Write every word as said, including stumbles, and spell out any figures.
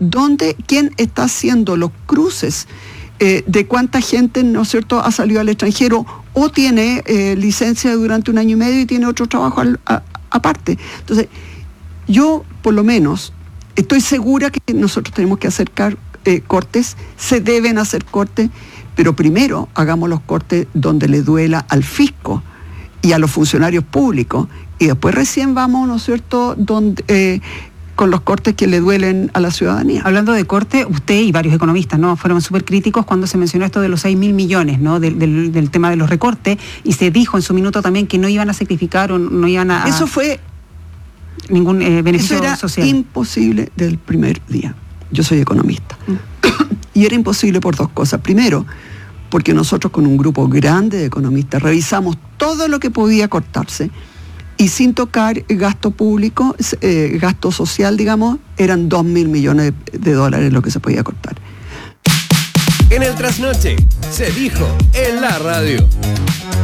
¿dónde, quién está haciendo los cruces eh, de cuánta gente, ¿no es cierto?, ha salido al extranjero o tiene eh, licencia durante un año y medio y tiene otro trabajo al, a, aparte? Entonces, yo, por lo menos, estoy segura que nosotros tenemos que hacer car- eh, cortes, se deben hacer cortes, pero primero hagamos los cortes donde le duela al fisco y a los funcionarios públicos, y después recién vamos, ¿no es cierto?, donde, eh, con los cortes que le duelen a la ciudadanía. Hablando de corte, usted y varios economistas, ¿no?, fueron súper críticos cuando se mencionó esto de los seis mil millones, ¿no?, del, del, del tema de los recortes, y se dijo en su minuto también que no iban a sacrificar o no iban a... Eso fue... ningún eh, beneficio eso era social. Imposible del primer día. Yo soy economista. Mm. Y era imposible por dos cosas. Primero, porque nosotros con un grupo grande de economistas revisamos todo lo que podía cortarse, y sin tocar gasto público, eh, gasto social, digamos, eran dos mil millones de, de dólares lo que se podía cortar. En el Trasnoche se dijo en la radio.